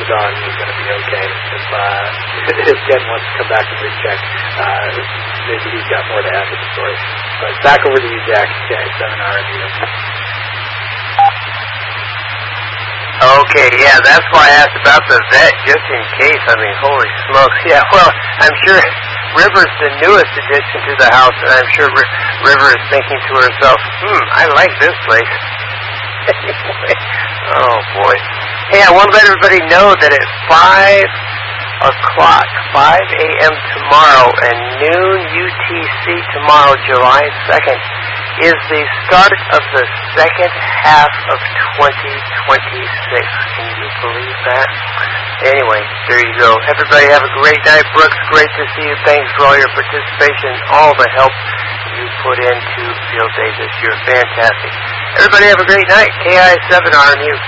dog, he's going to be okay. If Ken wants to come back and recheck, maybe he's got more to add to the story. But back over to you, Jack. KI7R review. Okay, yeah, that's why I asked about the vet, just in case. I mean, holy smokes. Yeah, well, I'm sure River's the newest addition to the house, and I'm sure River is thinking to herself, I like this place. Anyway, oh, boy. Hey, I want to let everybody know that at 5 a.m. tomorrow and noon UTC tomorrow, July 2nd, is the start of the second half of 2026. Can you believe that? Anyway, there you go. Everybody have a great night. Brooks, great to see you. Thanks for all your participation, all the help you put into Field Day this year. Fantastic. Everybody have a great night. KI7R Mute.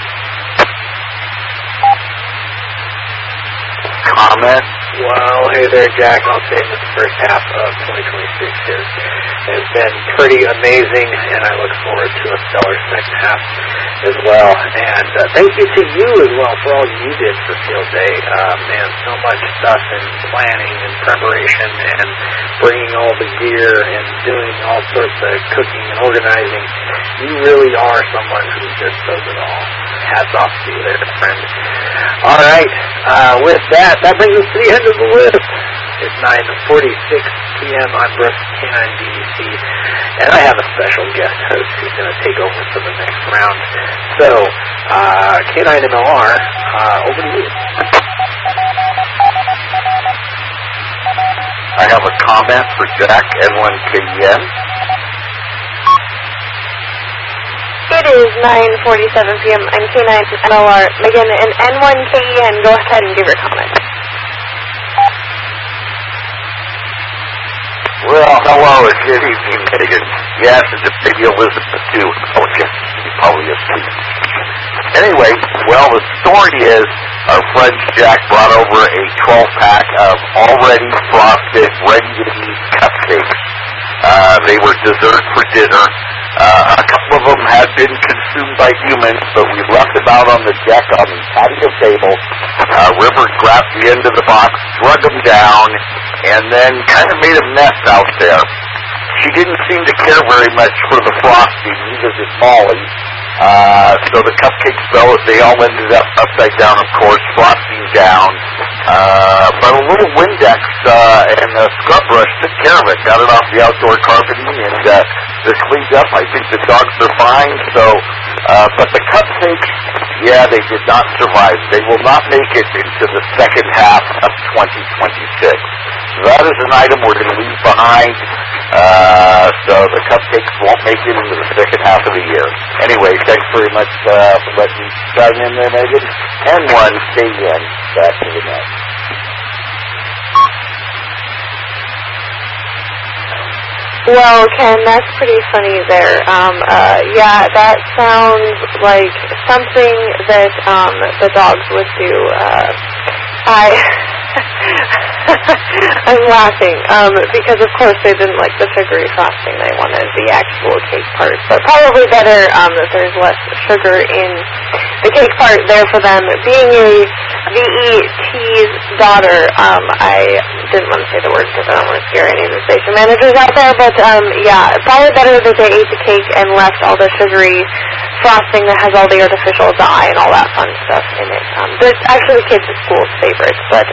Comment? Well, hey there, Jack. I'll say that the first half of 2026 has been pretty amazing, and I look forward to a stellar second half as well. And thank you to you as well for all you did for Field Day. Man, so much stuff and planning and preparation and bringing all the gear and doing all sorts of cooking and organizing. You really are someone who just does it all. Hats off to you there, friend. All right. With that brings us to the end of the list. It's 9:46 p.m. I'm Brooks, K9DEC, and I have a special guest host who's going to take over for the next round. So, K9MLR, over to you. I have a comment for Jack, N1KEN. It is 9:47 p.m. I'm K9MLR, Megan, and N1KEN. Go ahead and give your comment. Well, hello and good evening, Megan. Yes, it's a baby Elizabeth, too. Oh, she's probably asleep. Anyway, well, the story is our friend Jack brought over a 12-pack of already frosted, ready-to-eat cupcakes. They were dessert for dinner. A couple of them had been consumed by humans, but we left them out on the deck on the patio table. River grabbed the end of the box, drug them down, and then kind of made a mess out there. She didn't seem to care very much for the frosting, neither did Molly. So the cupcakes, they all ended up upside down, of course, frosting down. But a little Windex and a scrub brush took care of it, got it off the outdoor carpeting, and they're cleaned up. I think the dogs are fine. So, but the cupcakes, yeah, they did not survive. They will not make it into the second half of 2026. So that is an item we're going to leave behind. So the cupcakes won't make it into the second half of the year. Anyway, thanks very much for letting me chime in there, Megan. N1KEN, back to the net. Well, Ken, that's pretty funny there. Yeah, that sounds like something that the dogs would do. I'm laughing because, of course, they didn't like the sugary frosting. They wanted the actual cake part. But probably better that there's less sugar in the cake part there for them. Being a VET's daughter, I didn't want to say the word because I don't want to scare any of the station managers out there. But, yeah, probably better that they ate the cake and left all the sugary frosting that has all the artificial dye and all that fun stuff in it. But actually the kids at school's favorite. But,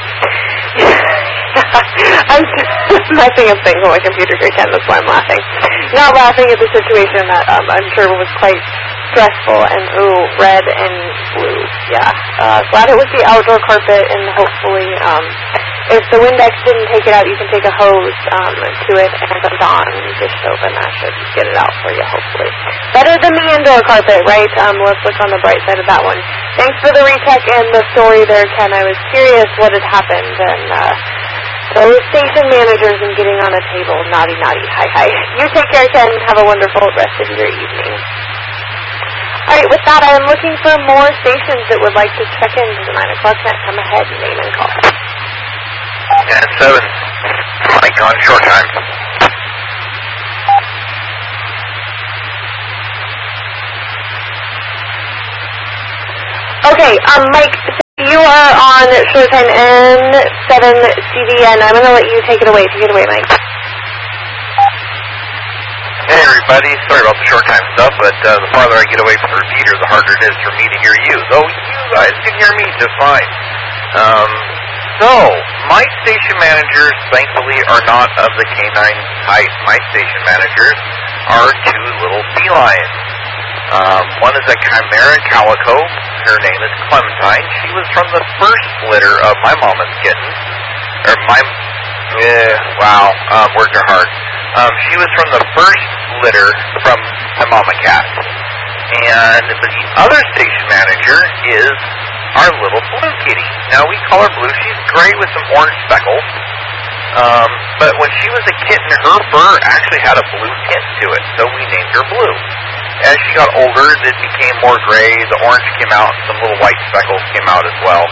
I'm messing up things on my computer here, Ken, that's why I'm laughing. Not laughing at the situation that I'm sure was quite stressful and, red and blue. Yeah. Glad it was the outdoor carpet, and hopefully, if the Windex didn't take it out, you can take a hose to it and put it on dish soap, and that should get it out for you, hopefully. Better than the indoor carpet, right? Let's look on the bright side of that one. Thanks for the retech and the story there, Ken. I was curious what had happened, and those station managers and getting on a table, naughty, naughty. Hi. You take care, Ken. Have a wonderful rest of your evening. All right, with that, I am looking for more stations that would like to check into the 9 o'clock net. Come ahead, name and call. And 7, Mike on short time. Okay, Mike, you Showtime N7CVN. I'm going to let you take it away. Take it away, Mike. Hey, everybody. Sorry about the short time stuff, but the farther I get away from the repeater, the harder it is for me to hear you. Though you guys can hear me just fine. So, my station managers, thankfully, are not of the canine type. My station managers are two little felines. One is a Chimera Calico. Her name is Clementine. She was from the first litter of my mama's kittens. Words are hard. She was from the first litter from my mama cat. And the other station manager is our little blue kitty. Now, we call her Blue. She's gray with some orange speckles. But when she was a kitten, her fur actually had a blue tint to it, so we named her Blue. As she got older, it became more gray. The orange came out, and some little white speckles came out as well.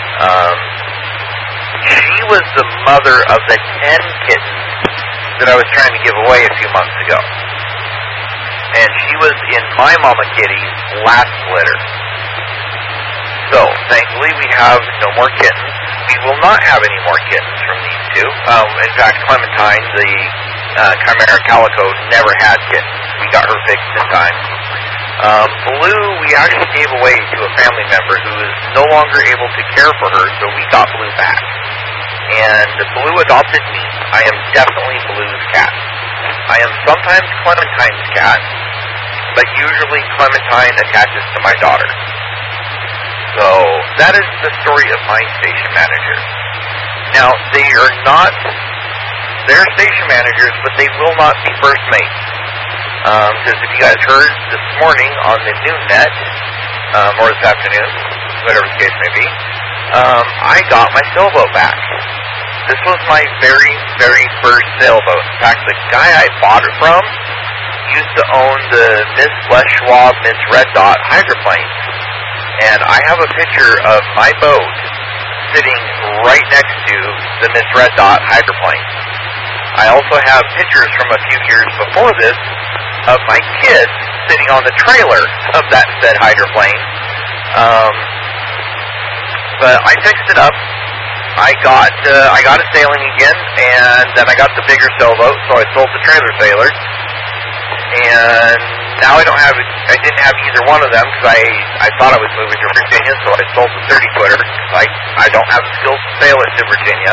She was the mother of the 10 kittens that I was trying to give away a few months ago. And she was in my mama kitty's last litter. So, thankfully, we have no more kittens. We will not have any more kittens from these two. In fact, Clementine, the Chimera Calico, never had kittens. We got her fixed in time. Blue, we actually gave away to a family member who is no longer able to care for her, so we got Blue back. And Blue adopted me. I am definitely Blue's cat. I am sometimes Clementine's cat, but usually Clementine attaches to my daughter. So, that is the story of my station managers. Now, they are not, they're station managers, but they will not be first mates. Because if you guys heard this morning on the noon net, or this afternoon, whatever the case may be, I got my sailboat back. This was my very, very first sailboat. In fact, the guy I bought it from used to own the Miss Les Schwab, Miss Red Dot hydroplanes. And I have a picture of my boat sitting right next to the Miss Red Dot hydroplane. I also have pictures from a few years before this of my kids sitting on the trailer of that said hydroplane. But I fixed it up. I got it sailing again, and then I got the bigger sailboat, so I sold the trailer sailor. And now I didn't have either one of them because I thought I was moving to Virginia, so I sold the 30-footer. I don't have the skills to sail it to Virginia.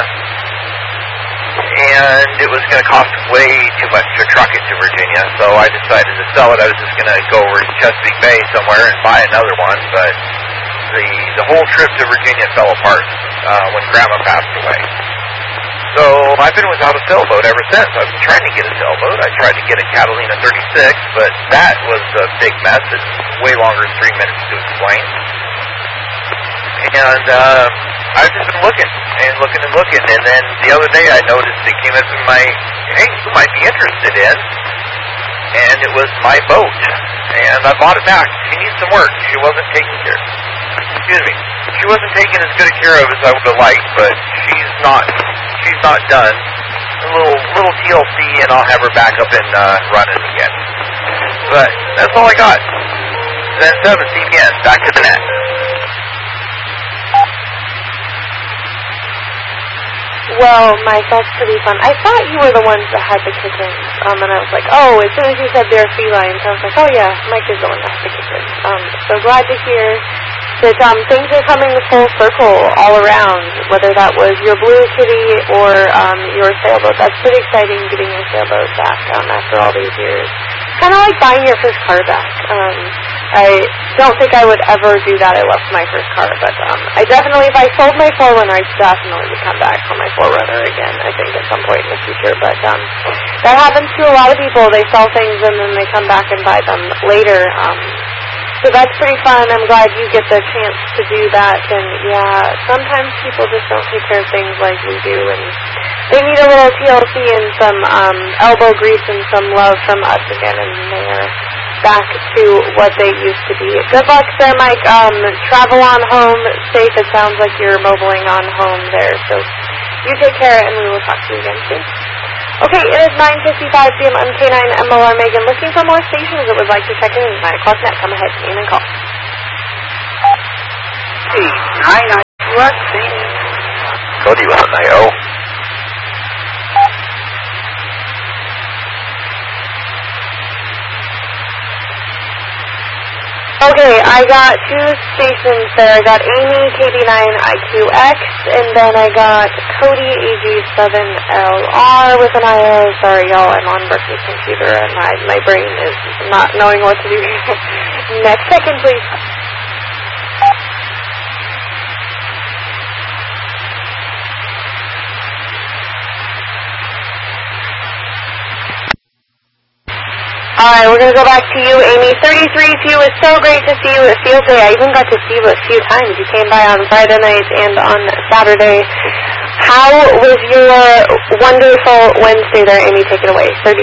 And it was going to cost way too much to truck it to Virginia, so I decided to sell it. I was just going to go over to Chesapeake Bay somewhere and buy another one, but the whole trip to Virginia fell apart when Grandma passed away. So I've been without a sailboat ever since. I've been trying to get a sailboat. I tried to get a Catalina 36, but that was a big mess. It's way longer than 3 minutes to explain. And I've just been looking, and then the other day I noticed it came up in my, hey, who might be interested in? And it was my boat. And I bought it back. She needs some work. She wasn't taken as good a care of as I would have liked, but she's not done. A little TLC, and I'll have her back up and running again. But that's all I got. Then 7, see you again. Back to the net. Well, Mike, that's pretty fun. I thought you were the ones that had the kittens, and I was like, oh, as soon as you said they're felines, I was like, oh yeah, Mike is the one that had the kittens. So glad to hear that things are coming full circle all around, whether that was your blue kitty or your sailboat. That's pretty exciting, getting your sailboat back after all these years. Kind of like buying your first car back. I don't think I would ever do that. I loved my first car, but I definitely, if I sold my 4Runner, I definitely would come back for my 4Runner again, I think, at some point in the future. But that happens to a lot of people. They sell things and then they come back and buy them later. So that's pretty fun. I'm glad you get the chance to do that. And yeah, sometimes people just don't take care of things like we do, and they need a little TLC and some elbow grease and some love from us again, and they're back to what they used to be. Good luck there, Mike. Travel on home safe. It sounds like you're mobiling on home there. So you take care, and we will talk to you again soon. Okay, it is 9:55 p.m. on K9 MLR Megan. Looking for more stations that would like to check in. 9 o'clock net. Come ahead, in and call. Hey, 9 Let's see. Cody with an IO. Okay, I got two stations there. I got Amy, KB9IQX, and then I got Cody, AG7LR with an IO. Sorry, y'all, I'm on Berkeley's computer, and my brain is not knowing what to do. Next second, please. Alright, we're going to go back to you, Amy. 33 to you. It was so great to see you at Field Day. I even got to see you a few times. You came by on Friday night and on Saturday. How was your wonderful Wednesday there, Amy? Take it away. 33.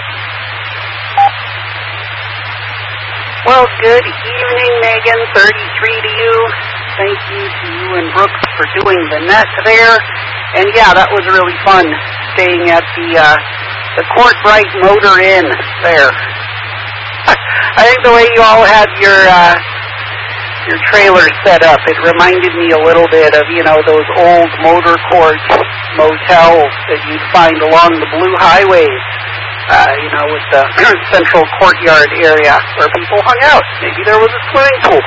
Well, good evening, Megan. 33 to you. Thank you to you and Brooks for doing the net there. And yeah, that was really fun, staying at the Courtright Motor Inn there. I think the way you all had your trailer set up, it reminded me a little bit of, those old motor court motels that you'd find along the Blue Highways, with the central courtyard area where people hung out. Maybe there was a swimming pool.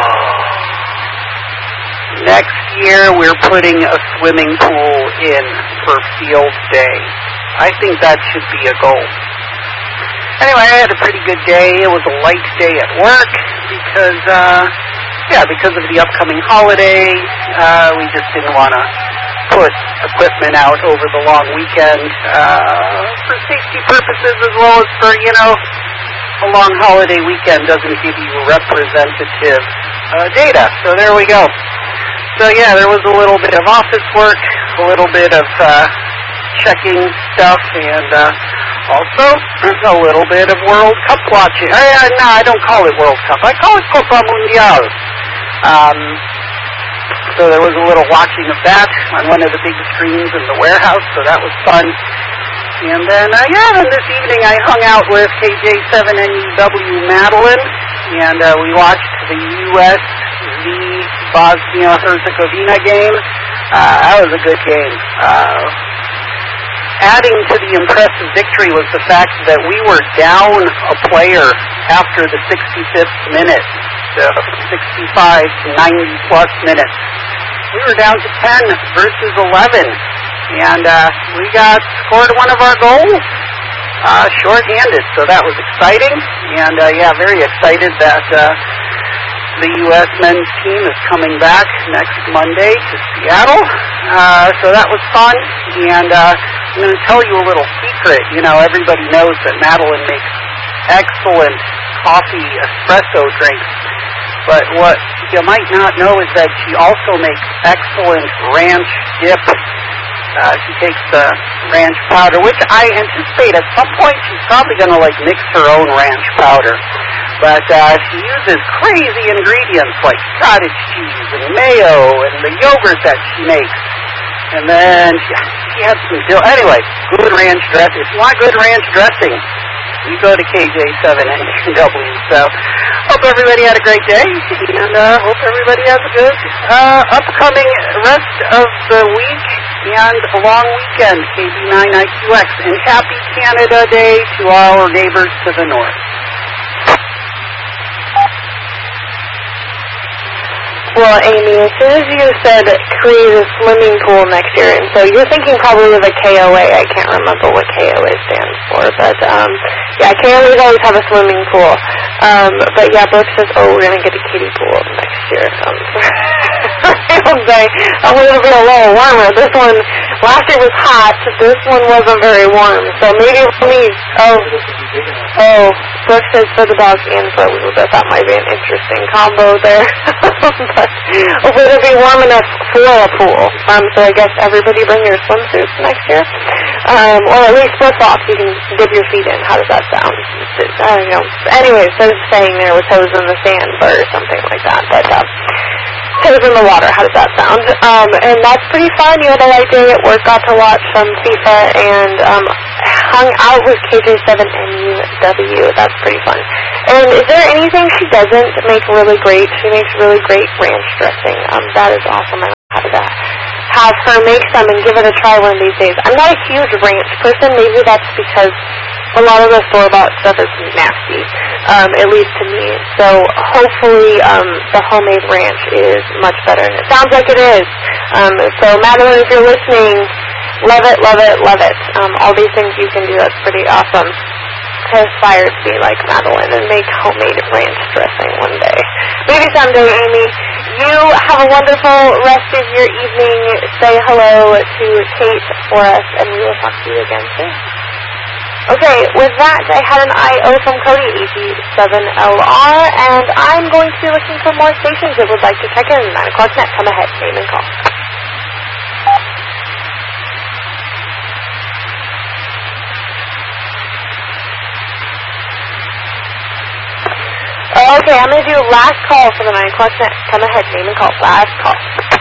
Next year, we're putting a swimming pool in for Field Day. I think that should be a goal. Anyway, I had a pretty good day. It was a light day at work because of the upcoming holiday. We just didn't want to put equipment out over the long weekend for safety purposes, as well as for, a long holiday weekend doesn't give you representative data. So there we go. So yeah, there was a little bit of office work, a little bit of checking stuff, and also a little bit of World Cup watching. No, I don't call it World Cup. I call it Copa Mundial. So there was a little watching of that on one of the big screens in the warehouse, so that was fun. And then, then this evening I hung out with KJ7NUW Madeline, and we watched the U.S. v. Bosnia-Herzegovina game. That was a good game. Adding to the impressive victory was the fact that we were down a player after the 65th minute, the 65 to 90 plus minutes. We were down to 10 versus 11, and we scored one of our goals shorthanded, so that was exciting, and very excited that the U.S. men's team is coming back next Monday to Seattle, so that was fun, and I'm going to tell you a little secret. Everybody knows that Madeline makes excellent coffee espresso drinks, but what you might not know is that she also makes excellent ranch dip. She takes the ranch powder, which I anticipate at some point she's probably going to mix her own ranch powder. But she uses crazy ingredients like cottage cheese and mayo and the yogurt that she makes. And then she had some anyway, good ranch dressing. If you want good ranch dressing, you go to KJ7NUW. So hope everybody had a great day, and hope everybody has a good upcoming rest of the week and a long weekend, KB9IQX. And happy Canada Day to our neighbors to the north. Well, Amy, as soon as you said create a swimming pool next year, and so you're thinking probably of a KOA. I can't remember what KOA stands for, but KOAs always have a swimming pool. But yeah, Brooke says, we're going to get a kiddie pool next year. I'll say, it'll be a little warmer. This one, last year was hot. This one wasn't very warm, so maybe we'll need, Brooke says for the dogs and for Elizabeth. That might be an interesting combo there. But hopefully it'll be warm enough for a pool. So I guess everybody bring your swimsuits next year. Or at least flip-flops. You can dip your feet in. How does that sound? I don't know. Anyway, instead of staying there with toes in the sand or something like that. But toes in the water. How does that sound? And that's pretty fun. You had a light day at work. Got to watch some FIFA and hung out with KJ7NUW. That's pretty fun. And is there anything she doesn't make really great? She makes really great ranch dressing. That is awesome. I don't know have her make some and give it a try one of these days. I'm not a huge ranch person. Maybe that's because a lot of the store-bought stuff is nasty, at least to me. So hopefully the homemade ranch is much better. And it sounds like it is. So Madeline, if you're listening, love it, love it, love it. All these things you can do, that's pretty awesome. I aspire to be like Madeline and make homemade ranch dressing one day. Maybe someday, Amy. You have a wonderful rest of your evening. Say hello to Kate for us, and we will talk to you again soon. Okay, with that, I had an IO from Cody, AG7LR, and I'm going to be looking for more stations that would like to check in. 9 o'clock net, come ahead, name and call. Okay, I'm going to do last call for the 9 o'clock net. Come ahead, name and call. Last call.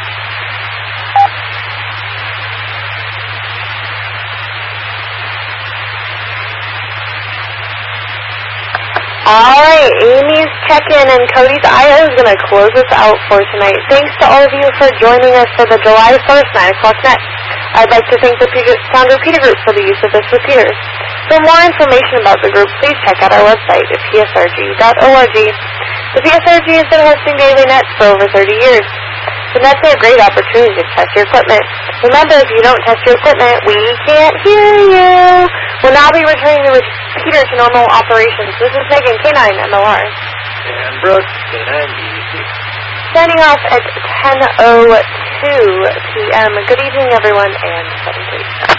Alright, Amy's check-in and Cody's IO is going to close us out for tonight. Thanks to all of you for joining us for the July 1st 9 o'clock net. I'd like to thank the Sound Repeater Group for the use of this repeater. For more information about the group, please check out our website at psrg.org. The PSRG has been hosting daily nets for over 30 years. The nets are a great opportunity to test your equipment. Remember, if you don't test your equipment, we can't hear you. We'll now be returning the repeater to normal operations. This is Megan, K9MLR. And Brooks, K9DEC. Signing off at 10:02 p.m. Good evening, everyone, and 7:30.